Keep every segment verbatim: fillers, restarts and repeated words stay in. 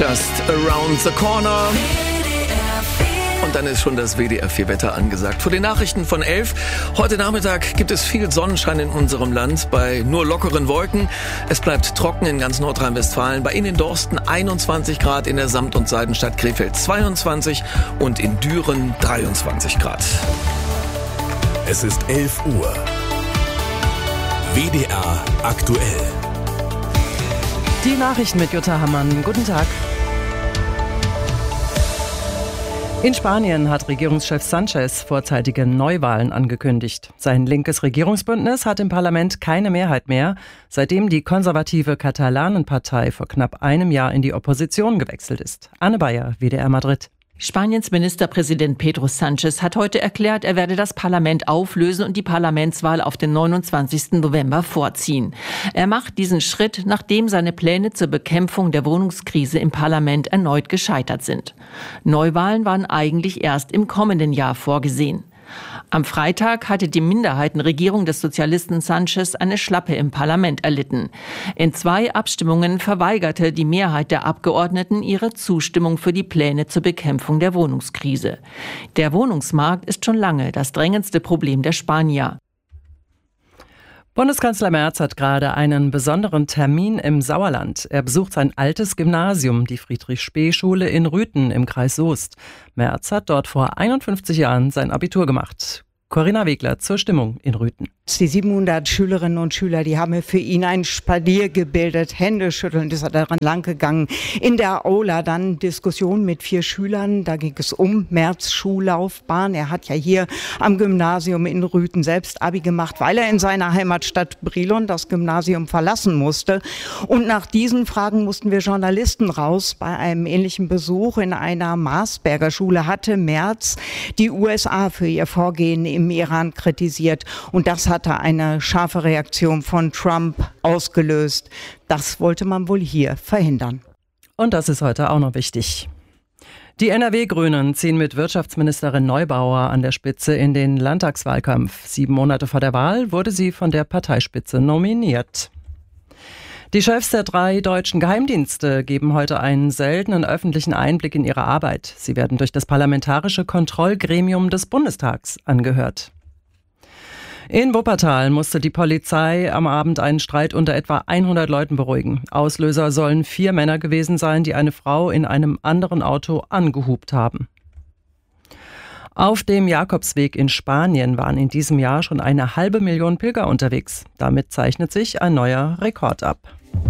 Just Around the Corner. Und dann ist schon das W D R vier Wetter angesagt. Vor den Nachrichten von elf. Heute Nachmittag gibt es viel Sonnenschein in unserem Land bei nur lockeren Wolken. Es bleibt trocken in ganz Nordrhein-Westfalen. Bei Ihnen in Dorsten einundzwanzig Grad, in der Samt- und Seidenstadt Krefeld zweiundzwanzig und in Düren dreiundzwanzig Grad. Es ist elf Uhr. W D R aktuell. Die Nachrichten mit Jutta Hammann. Guten Tag. In Spanien hat Regierungschef Sánchez vorzeitige Neuwahlen angekündigt. Sein linkes Regierungsbündnis hat im Parlament keine Mehrheit mehr, seitdem die konservative Katalanenpartei vor knapp einem Jahr in die Opposition gewechselt ist. Anne Bayer, W D R Madrid. Spaniens Ministerpräsident Pedro Sánchez hat heute erklärt, er werde das Parlament auflösen und die Parlamentswahl auf den neunundzwanzigsten November vorziehen. Er macht diesen Schritt, nachdem seine Pläne zur Bekämpfung der Wohnungskrise im Parlament erneut gescheitert sind. Neuwahlen waren eigentlich erst im kommenden Jahr vorgesehen. Am Freitag hatte die Minderheitenregierung des Sozialisten Sánchez eine Schlappe im Parlament erlitten. In zwei Abstimmungen verweigerte die Mehrheit der Abgeordneten ihre Zustimmung für die Pläne zur Bekämpfung der Wohnungskrise. Der Wohnungsmarkt ist schon lange das drängendste Problem der Spanier. Bundeskanzler Merz hat gerade einen besonderen Termin im Sauerland. Er besucht sein altes Gymnasium, die Friedrich-Spee-Schule in Rüthen im Kreis Soest. Merz hat dort vor einundfünfzig Jahren sein Abitur gemacht. Corinna Wegler zur Stimmung in Rüthen. Die siebenhundert Schülerinnen und Schüler, die haben für ihn ein Spalier gebildet, Händeschütteln, ist er daran lang gegangen. In der Aula dann Diskussion mit vier Schülern, da ging es um Merz Schullaufbahn. Er hat ja hier am Gymnasium in Rüthen selbst Abi gemacht, weil er in seiner Heimatstadt Brilon das Gymnasium verlassen musste. Und nach diesen Fragen mussten wir Journalisten raus. Bei einem ähnlichen Besuch in einer Marsberger Schule hatte Merz die U S A für ihr Vorgehen im Iran kritisiert. Und das hatte eine scharfe Reaktion von Trump ausgelöst. Das wollte man wohl hier verhindern. Und das ist heute auch noch wichtig. Die N R W-Grünen ziehen mit Wirtschaftsministerin Neubauer an der Spitze in den Landtagswahlkampf. Sieben Monate vor der Wahl wurde sie von der Parteispitze nominiert. Die Chefs der drei deutschen Geheimdienste geben heute einen seltenen öffentlichen Einblick in ihre Arbeit. Sie werden durch das Parlamentarische Kontrollgremium des Bundestags angehört. In Wuppertal musste die Polizei am Abend einen Streit unter etwa hundert Leuten beruhigen. Auslöser sollen vier Männer gewesen sein, die eine Frau in einem anderen Auto angehupt haben. Auf dem Jakobsweg in Spanien waren in diesem Jahr schon eine halbe Million Pilger unterwegs. Damit zeichnet sich ein neuer Rekord ab.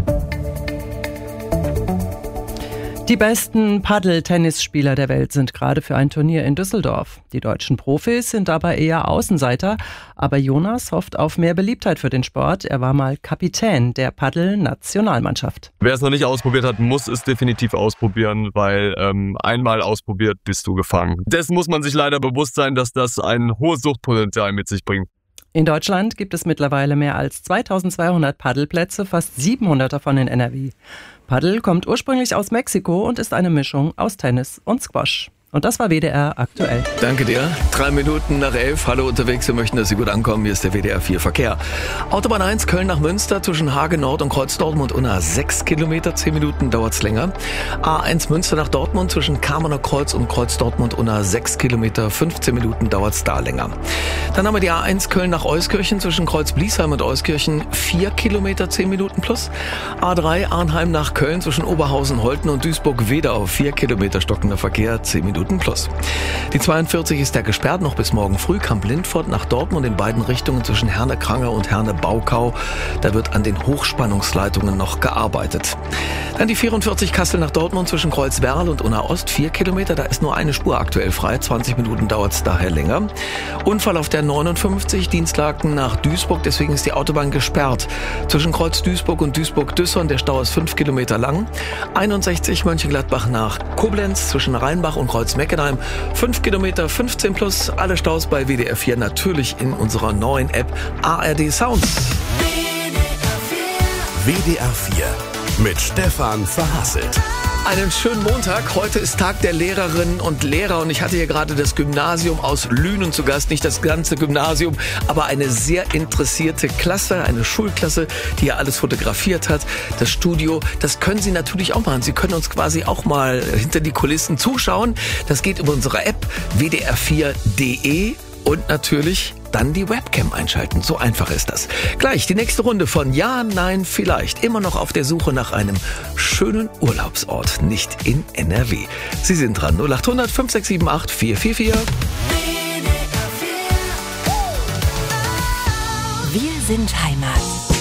Die besten Paddel-Tennisspieler der Welt sind gerade für ein Turnier in Düsseldorf. Die deutschen Profis sind dabei eher Außenseiter, aber Jonas hofft auf mehr Beliebtheit für den Sport. Er war mal Kapitän der Paddel-Nationalmannschaft. Wer es noch nicht ausprobiert hat, muss es definitiv ausprobieren, weil ähm, einmal ausprobiert, bist du gefangen. Dessen muss man sich leider bewusst sein, dass das ein hohes Suchtpotenzial mit sich bringt. In Deutschland gibt es mittlerweile mehr als zweitausendzweihundert Paddelplätze, fast siebenhundert davon in N R W. Paddel kommt ursprünglich aus Mexiko und ist eine Mischung aus Tennis und Squash. Und das war W D R aktuell. Danke dir. Drei Minuten nach elf. Hallo unterwegs. Wir möchten, dass Sie gut ankommen. Hier ist der W D R vier Verkehr. Autobahn eins Köln nach Münster zwischen Hage Nord und Kreuz Dortmund Unna sechs Kilometer. zehn Minuten dauert's länger. A eins Münster nach Dortmund zwischen Kamener Kreuz und Kreuz Dortmund Unna sechs Kilometer. fünfzehn Minuten dauert's da länger. Dann haben wir die A eins Köln nach Euskirchen zwischen Kreuz Bliesheim und Euskirchen vier Kilometer. zehn Minuten plus. A drei Arnheim nach Köln zwischen Oberhausen, Holten und Duisburg-Wedau. vier Kilometer stockender Verkehr. zehn Minuten plus. Die zweiundvierzig ist ja gesperrt noch bis morgen früh. Kamp-Lindfort nach Dortmund in beiden Richtungen zwischen Herne-Kranger und Herne-Baukau. Da wird an den Hochspannungsleitungen noch gearbeitet. Dann die vierundvierzig Kassel nach Dortmund zwischen Kreuzwerl und Unna Ost. vier Kilometer, da ist nur eine Spur aktuell frei. zwanzig Minuten dauert es daher länger. Unfall auf der neunundfünfzig Dienstlaken nach Duisburg. Deswegen ist die Autobahn gesperrt. Zwischen Kreuz Duisburg und Duisburg-Düssern. Der Stau ist fünf Kilometer lang. einundsechzig Mönchengladbach nach Koblenz zwischen Rheinbach und Kreuz Meckenheim. fünf Kilometer, fünfzehn plus. Alle Staus bei W D R vier natürlich in unserer neuen App A R D Sounds. W D R vier mit Stefan Verhasselt. Einen schönen Montag. Heute ist Tag der Lehrerinnen und Lehrer und ich hatte hier gerade das Gymnasium aus Lünen zu Gast. Nicht das ganze Gymnasium, aber eine sehr interessierte Klasse, eine Schulklasse, die ja alles fotografiert hat. Das Studio, das können Sie natürlich auch machen. Sie können uns quasi auch mal hinter die Kulissen zuschauen. Das geht über unsere App w d r vier punkt d e und natürlich dann die Webcam einschalten. So einfach ist das. Gleich die nächste Runde von Ja, Nein, Vielleicht. Immer noch auf der Suche nach einem schönen Urlaubsort, nicht in N R W. Sie sind dran. null acht hundert fünf sechs sieben acht vier vier vier. Wir sind Heimat.